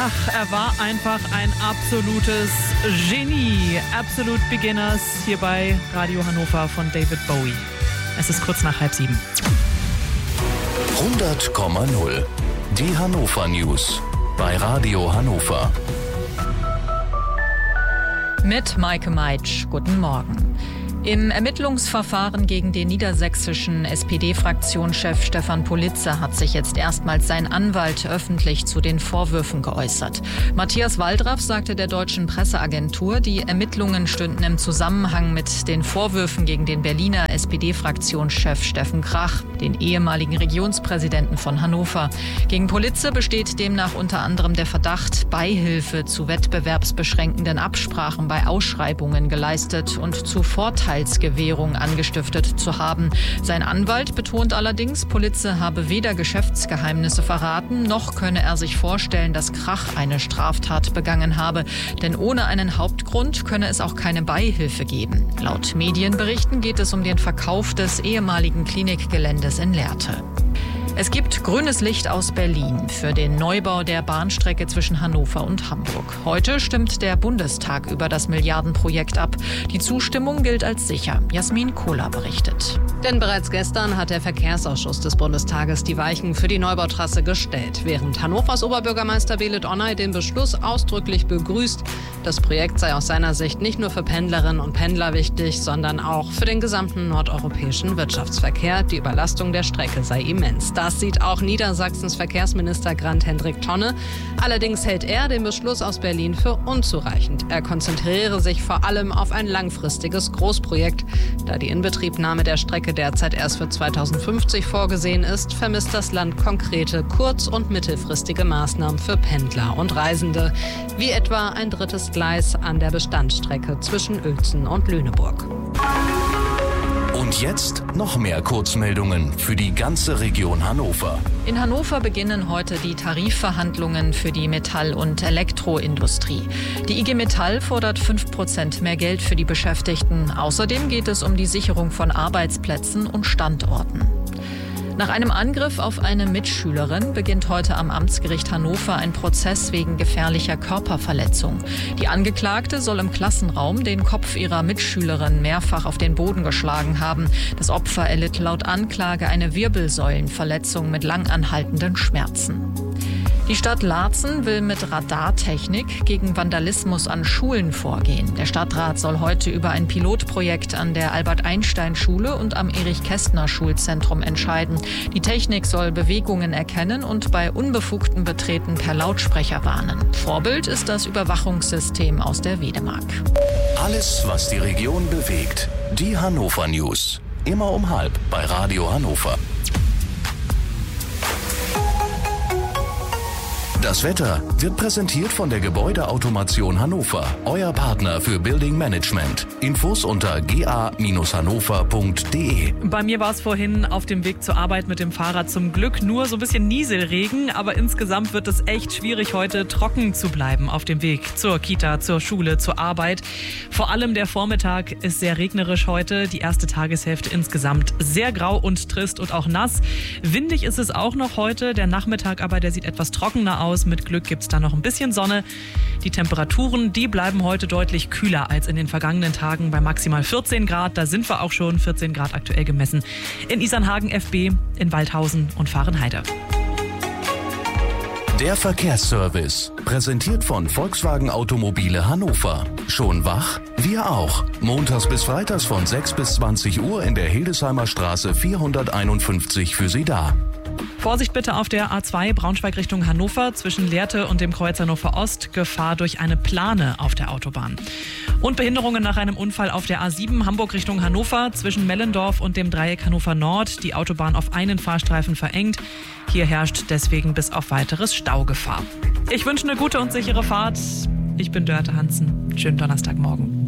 Ach, er war einfach ein absolutes Genie. Absolute Beginners hier bei Radio Hannover von David Bowie. Es ist kurz nach 6:30. 100,0. Die Hannover News bei Radio Hannover. Mit Maike Meitsch. Guten Morgen. Im Ermittlungsverfahren gegen den niedersächsischen SPD-Fraktionschef Stefan Politzer hat sich jetzt erstmals sein Anwalt öffentlich zu den Vorwürfen geäußert. Matthias Waldraff sagte der deutschen Presseagentur, die Ermittlungen stünden im Zusammenhang mit den Vorwürfen gegen den Berliner SPD-Fraktionschef Steffen Krach, den ehemaligen Regionspräsidenten von Hannover. Gegen Politzer besteht demnach unter anderem der Verdacht, Beihilfe zu wettbewerbsbeschränkenden Absprachen bei Ausschreibungen geleistet und zu Vorteilsgewährung angestiftet zu haben. Sein Anwalt betont allerdings, Politzer habe weder Geschäftsgeheimnisse verraten, noch könne er sich vorstellen, dass Krach eine Straftat begangen habe. Denn ohne einen Hauptgrund könne es auch keine Beihilfe geben. Laut Medienberichten geht es um den Verkauf des ehemaligen Klinikgeländes in Lehrte. Es gibt grünes Licht aus Berlin für den Neubau der Bahnstrecke zwischen Hannover und Hamburg. Heute stimmt der Bundestag über das Milliardenprojekt ab. Die Zustimmung gilt als sicher. Jasmin Kohler berichtet. Denn bereits gestern hat der Verkehrsausschuss des Bundestages die Weichen für die Neubautrasse gestellt, während Hannovers Oberbürgermeister Belit Onay den Beschluss ausdrücklich begrüßt. Das Projekt sei aus seiner Sicht nicht nur für Pendlerinnen und Pendler wichtig, sondern auch für den gesamten nordeuropäischen Wirtschaftsverkehr. Die Überlastung der Strecke sei immens. Das sieht auch Niedersachsens Verkehrsminister Grant-Hendrik Tonne. Allerdings hält er den Beschluss aus Berlin für unzureichend. Er konzentriere sich vor allem auf ein langfristiges Großprojekt. Da die Inbetriebnahme der Strecke derzeit erst für 2050 vorgesehen ist, vermisst das Land konkrete kurz- und mittelfristige Maßnahmen für Pendler und Reisende, wie etwa ein drittes Gleis an der Bestandsstrecke zwischen Uelzen und Lüneburg. Und jetzt noch mehr Kurzmeldungen für die ganze Region Hannover. In Hannover beginnen heute die Tarifverhandlungen für die Metall- und Elektroindustrie. Die IG Metall fordert 5% mehr Geld für die Beschäftigten. Außerdem geht es um die Sicherung von Arbeitsplätzen und Standorten. Nach einem Angriff auf eine Mitschülerin beginnt heute am Amtsgericht Hannover ein Prozess wegen gefährlicher Körperverletzung. Die Angeklagte soll im Klassenraum den Kopf ihrer Mitschülerin mehrfach auf den Boden geschlagen haben. Das Opfer erlitt laut Anklage eine Wirbelsäulenverletzung mit langanhaltenden Schmerzen. Die Stadt Laatzen will mit Radartechnik gegen Vandalismus an Schulen vorgehen. Der Stadtrat soll heute über ein Pilotprojekt an der Albert-Einstein-Schule und am Erich-Kästner-Schulzentrum entscheiden. Die Technik soll Bewegungen erkennen und bei unbefugtem Betreten per Lautsprecher warnen. Vorbild ist das Überwachungssystem aus der Wedemark. Alles, was die Region bewegt. Die Hannover News. Immer um 6:30 bei Radio Hannover. Das Wetter wird präsentiert von der Gebäudeautomation Hannover, euer Partner für Building Management. Infos unter ga-hannover.de. Bei mir war es vorhin auf dem Weg zur Arbeit mit dem Fahrrad zum Glück nur so ein bisschen Nieselregen, aber insgesamt wird es echt schwierig, heute trocken zu bleiben auf dem Weg zur Kita, zur Schule, zur Arbeit. Vor allem der Vormittag ist sehr regnerisch heute, die erste Tageshälfte insgesamt sehr grau und trist und auch nass. Windig ist es auch noch heute, der Nachmittag aber, der sieht etwas trockener aus. Mit Glück gibt es da noch ein bisschen Sonne. Die Temperaturen, die bleiben heute deutlich kühler als in den vergangenen Tagen bei maximal 14 Grad. Da sind wir auch schon 14 Grad aktuell gemessen. In Isernhagen FB, in Waldhausen und Vahrenheide. Der Verkehrsservice, präsentiert von Volkswagen Automobile Hannover. Schon wach? Wir auch. Montags bis freitags von 6 bis 20 Uhr in der Hildesheimer Straße 451 für Sie da. Vorsicht bitte auf der A2 Braunschweig Richtung Hannover zwischen Lehrte und dem Kreuz Hannover Ost. Gefahr durch eine Plane auf der Autobahn. Und Behinderungen nach einem Unfall auf der A7 Hamburg Richtung Hannover zwischen Mellendorf und dem Dreieck Hannover Nord. Die Autobahn auf einen Fahrstreifen verengt. Hier herrscht deswegen bis auf weiteres Staugefahr. Ich wünsche eine gute und sichere Fahrt. Ich bin Dörte Hansen. Schönen Donnerstagmorgen.